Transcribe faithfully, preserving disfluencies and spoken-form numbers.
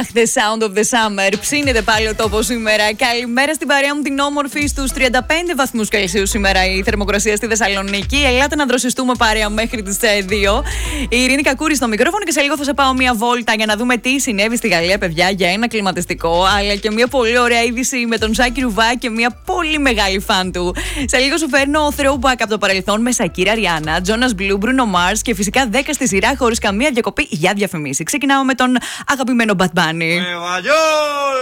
Αχ, the sound of the summer. Ψήνεται πάλι ο τόπος σήμερα. Καλημέρα στην παρέα μου την όμορφη, στους τριάντα πέντε βαθμούς Κελσίου σήμερα η θερμοκρασία στη Θεσσαλονίκη. Ελάτε να δροσιστούμε παρέα μέχρι τις δύο. Η Ειρήνη Κακούρη στο μικρόφωνο και σε λίγο θα σε πάω μία βόλτα για να δούμε τι συνέβη στη Γαλλία, παιδιά, για ένα κλιματιστικό. Αλλά και μία πολύ ωραία είδηση με τον Ζάκη Ρουβά και μία πολύ μεγάλη φαν του. Σε λίγο σου φέρνω throwback από το παρελθόν με Σακύρα Ριάννα, Jonas Blue, Bruno Mars και φυσικά δέκα στη σειρά χωρίς καμία διακοπή για διαφημίση. Ξεκινάω με τον αγαπημένο Bad Bunny.